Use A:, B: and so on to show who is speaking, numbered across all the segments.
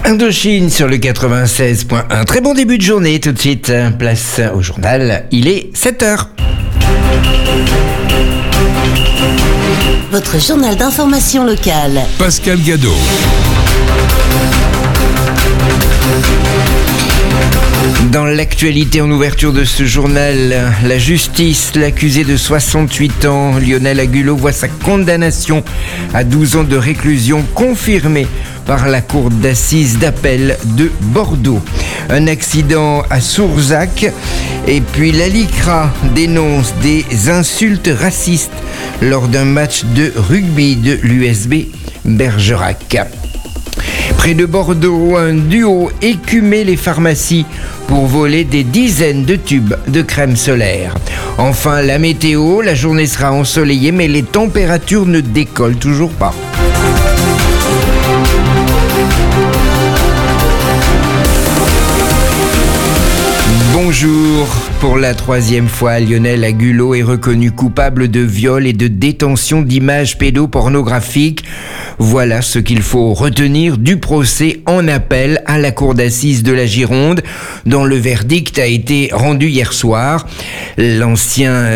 A: Indochine sur le 96.1. Très bon début de journée tout de suite. Place au journal, il est 7h.
B: Votre journal d'information locale.
C: Pascal Gadot.
A: Dans l'actualité en ouverture de ce journal, la justice, l'accusé de 68 ans, Lionel Agulot, voit sa condamnation à 12 ans de réclusion confirmée par la cour d'assises d'appel de Bordeaux. Un accident à Sourzac et puis la LICRA dénonce des insultes racistes lors d'un match de rugby de l'USB Bergerac. Près de Bordeaux, un duo écumait les pharmacies pour voler des dizaines de tubes de crème solaire. Enfin, la météo, la journée sera ensoleillée, mais les températures ne décollent toujours pas. Bonjour. Pour la troisième fois, Lionel Agulot est reconnu coupable de viol et de détention d'images pédopornographiques. Voilà ce qu'il faut retenir du procès en appel à la cour d'assises de la Gironde, dont le verdict a été rendu hier soir. L'ancien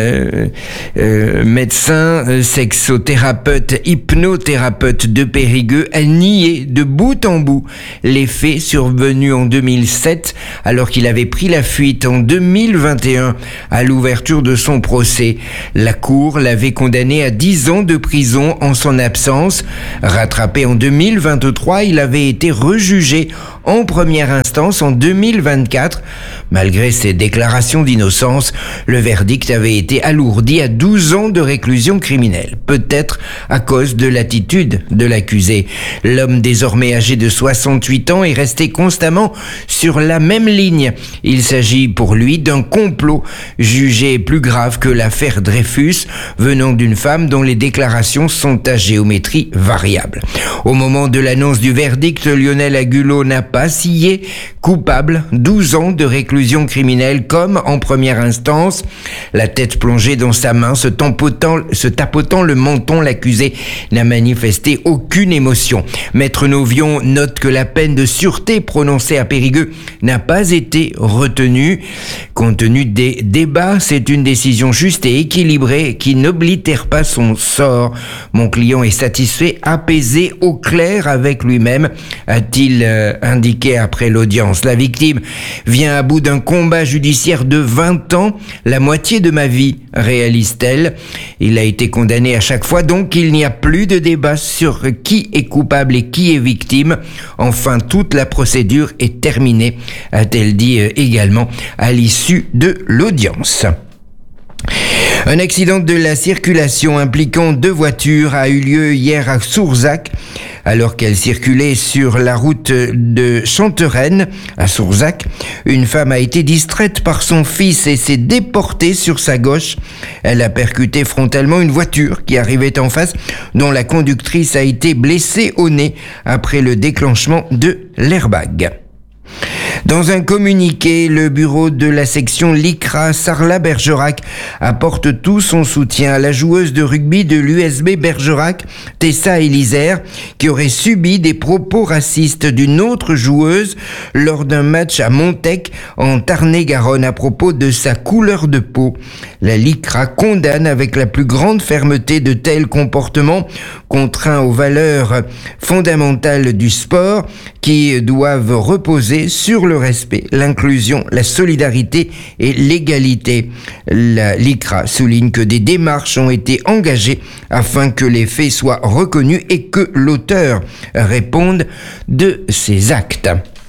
A: médecin, sexothérapeute, hypnothérapeute de Périgueux a nié de bout en bout les faits survenus en 2007, alors qu'il avait pris la fuite en 2021 à l'ouverture de son procès. La cour l'avait condamné à 10 ans de prison en son absence. Rattrapé en 2023, il avait été rejugé en première instance en 2024. Malgré ses déclarations d'innocence, le verdict avait été alourdi à 12 ans de réclusion criminelle. Peut-être à cause de l'attitude de l'accusé. L'homme désormais âgé de 68 ans est resté constamment sur la même ligne. Il s'agit pour lui d'un complot jugé plus grave que l'affaire Dreyfus, venant d'une femme dont les déclarations sont à géométrie variable. Au moment de l'annonce du verdict, Lionel Agulot n'a pas scié, coupable, 12 ans de réclusion criminelle comme en première instance. La tête plongée dans sa main, se tapotant le menton, l'accusé n'a manifesté aucune émotion. Maître Novion note que la peine de sûreté prononcée à Périgueux n'a pas été retenue. Compte tenu des débats, c'est une décision juste et équilibrée qui n'oblitère pas son sort. Mon client est satisfait, apaisé, au clair avec lui-même, a-t-il indiqué après l'audience. La victime vient à bout d'un combat judiciaire de 20 ans, la moitié de ma vie, réalise-t-elle. Il a été condamné à chaque fois, donc il n'y a plus de débat sur qui est coupable et qui est victime. Enfin, toute la procédure est terminée, a-t-elle dit également à l'issue de l'audience. Un accident de la circulation impliquant 2 voitures a eu lieu hier à Sourzac. Alors qu'elle circulait sur la route de Chantereine à Sourzac, une femme a été distraite par son fils et s'est déportée sur sa gauche. Elle a percuté frontalement une voiture qui arrivait en face, dont la conductrice a été blessée au nez après le déclenchement de l'airbag. Dans un communiqué, le bureau de la section LICRA Sarlat-Bergerac apporte tout son soutien à la joueuse de rugby de l'USB Bergerac, Tessa Elizer, qui aurait subi des propos racistes d'une autre joueuse lors d'un match à Montec en Tarn-et-Garonne à propos de sa couleur de peau. La LICRA condamne avec la plus grande fermeté de tels comportements contraints aux valeurs fondamentales du sport qui doivent reposer sur le respect, l'inclusion, la solidarité et l'égalité. La LICRA souligne que des démarches ont été engagées afin que les faits soient reconnus et que l'auteur réponde de ses actes.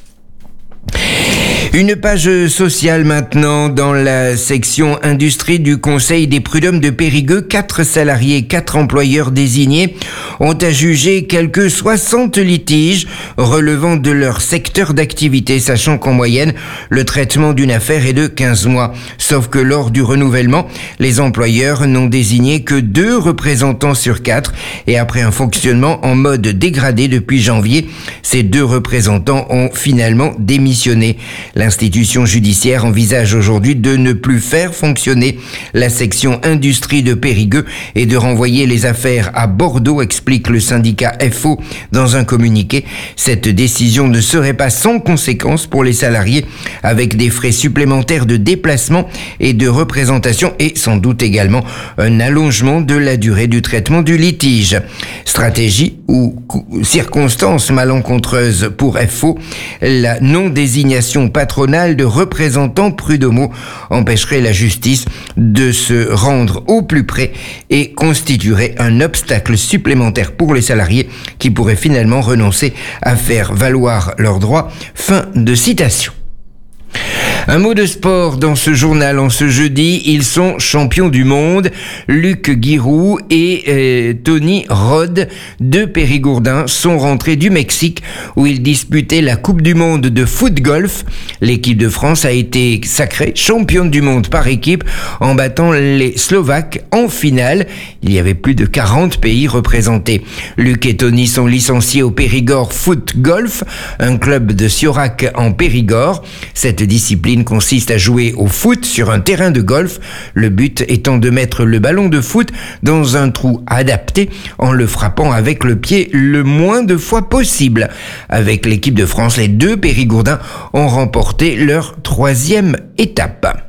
A: Une page sociale maintenant dans la section industrie du Conseil des prud'hommes de Périgueux. 4 salariés et 4 employeurs désignés ont à juger quelques 60 litiges relevant de leur secteur d'activité, sachant qu'en moyenne, le traitement d'une affaire est de 15 mois. Sauf que lors du renouvellement, les employeurs n'ont désigné que 2 représentants sur 4 et après un fonctionnement en mode dégradé depuis janvier, ces 2 représentants ont finalement démissionné. L'institution judiciaire envisage aujourd'hui de ne plus faire fonctionner la section industrie de Périgueux et de renvoyer les affaires à Bordeaux, explique le syndicat FO dans un communiqué. Cette décision ne serait pas sans conséquences pour les salariés, avec des frais supplémentaires de déplacement et de représentation et sans doute également un allongement de la durée du traitement du litige. Stratégie ou circonstance malencontreuse pour FO, la non-désignation patronale de représentants prud'homaux empêcherait la justice de se rendre au plus près et constituerait un obstacle supplémentaire pour les salariés qui pourraient finalement renoncer à faire valoir leurs droits. Fin de citation. Un mot de sport dans ce journal en ce jeudi. Ils sont champions du monde. Luc Guiroux et Tony Rode, deux Périgourdins, sont rentrés du Mexique où ils disputaient la Coupe du monde de foot-golf. L'équipe de France a été sacrée championne du monde par équipe en battant les Slovaques en finale. Il y avait plus de 40 pays représentés. Luc et Tony sont licenciés au Périgord Foot-Golf, un club de Siorac en Périgord. Cette discipline consiste à jouer au foot sur un terrain de golf, le but étant de mettre le ballon de foot dans un trou adapté en le frappant avec le pied le moins de fois possible. Avec l'équipe de France, les deux Périgourdins ont remporté leur 3e étape.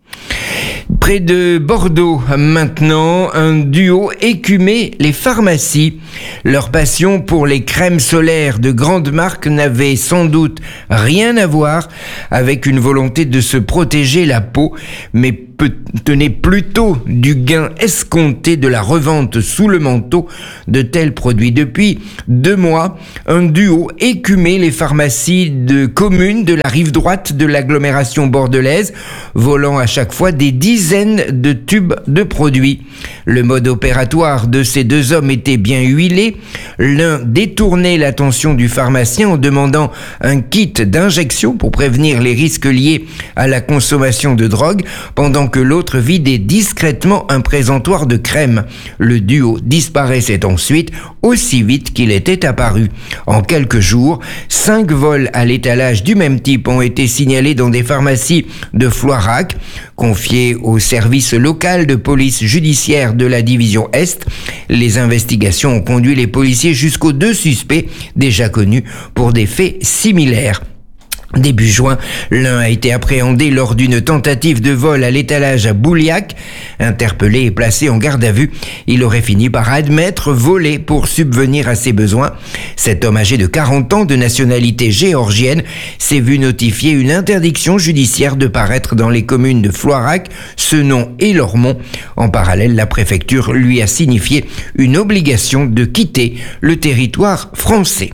A: Près de Bordeaux, maintenant, un duo écumait les pharmacies. Leur passion pour les crèmes solaires de grandes marques n'avait sans doute rien à voir avec une volonté de se protéger la peau, mais tenait plutôt du gain escompté de la revente sous le manteau de tels produits. Depuis 2 mois, un duo écumait les pharmacies de communes de la rive droite de l'agglomération bordelaise, volant à chaque fois des dizaines de tubes de produits. Le mode opératoire de ces deux hommes était bien huilé. L'un détournait l'attention du pharmacien en demandant un kit d'injection pour prévenir les risques liés à la consommation de drogue, pendant que l'autre vidait discrètement un présentoir de crème. Le duo disparaissait ensuite aussi vite qu'il était apparu. En quelques jours, 5 vols à l'étalage du même type ont été signalés dans des pharmacies de Floirac, confiées au service local de police judiciaire de la division Est. Les investigations ont conduit les policiers jusqu'aux 2 suspects déjà connus pour des faits similaires. Début juin, l'un a été appréhendé lors d'une tentative de vol à l'étalage à Bouliac. Interpellé et placé en garde à vue, il aurait fini par admettre voler pour subvenir à ses besoins. Cet homme âgé de 40 ans de nationalité géorgienne s'est vu notifier une interdiction judiciaire de paraître dans les communes de Floirac, Senon et Lormont. En parallèle, la préfecture lui a signifié une obligation de quitter le territoire français.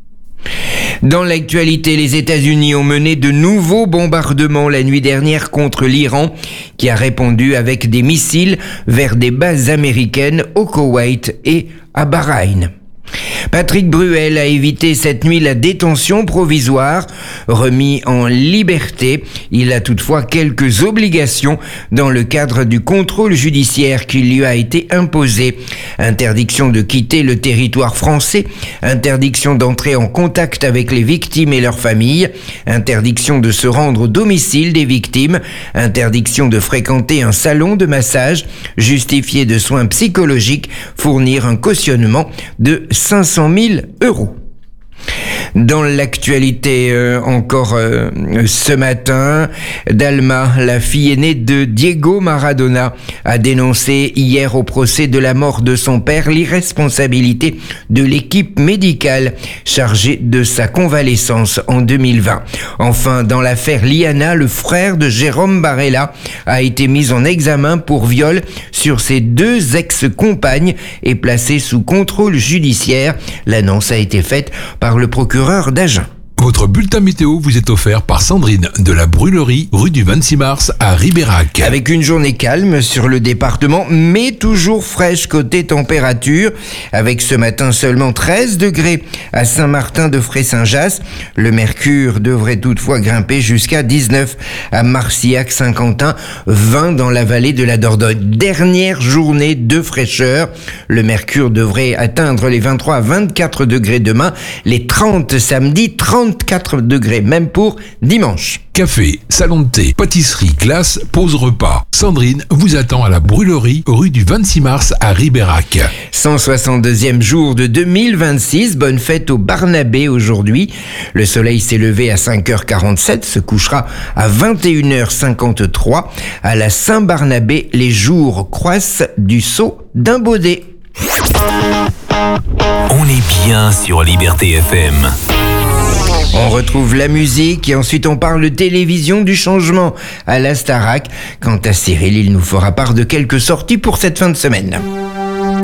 A: Dans l'actualité, les États-Unis ont mené de nouveaux bombardements la nuit dernière contre l'Iran, qui a répondu avec des missiles vers des bases américaines au Koweït et à Bahreïn. Patrick Bruel a évité cette nuit la détention provisoire. Remis en liberté, il a toutefois quelques obligations dans le cadre du contrôle judiciaire qui lui a été imposé. Interdiction de quitter le territoire français, interdiction d'entrer en contact avec les victimes et leurs familles, interdiction de se rendre au domicile des victimes, interdiction de fréquenter un salon de massage, justifier de soins psychologiques, fournir un cautionnement de 500 000 €. Dans l'actualité encore ce matin, Dalma, la fille aînée de Diego Maradona, a dénoncé hier au procès de la mort de son père l'irresponsabilité de l'équipe médicale chargée de sa convalescence en 2020. Enfin, dans l'affaire Liana, le frère de Jérôme Barella a été mis en examen pour viol sur ses 2 ex-compagnes et placé sous contrôle judiciaire. L'annonce a été faite par le procureur d'Agen.
C: Votre bulletin météo vous est offert par Sandrine de la Brûlerie, rue du 26 mars à Ribérac.
A: Avec une journée calme sur le département, mais toujours fraîche côté température, avec ce matin seulement 13 degrés à Saint-Martin-de-Fray-Saint-Jas. Le mercure devrait toutefois grimper jusqu'à 19 à Marcillac-Saint-Quentin, 20 dans la vallée de la Dordogne. Dernière journée de fraîcheur. Le mercure devrait atteindre les 23 à 24 degrés demain, les 30 samedi, 32 34 degrés, même pour dimanche.
C: Café, salon de thé, pâtisserie, glace, pause repas. Sandrine vous attend à la Brûlerie, rue du 26 mars à Ribérac.
A: 162e jour de 2026, bonne fête au Barnabé aujourd'hui. Le soleil s'est levé à 5h47, se couchera à 21h53. À la Saint-Barnabé, les jours croissent du Sceau d'un Baudet.
D: On est bien sur Liberté FM.
A: On retrouve la musique et ensuite on parle de télévision, du changement à la Starac. Quant à Cyril, il nous fera part de quelques sorties pour cette fin de semaine.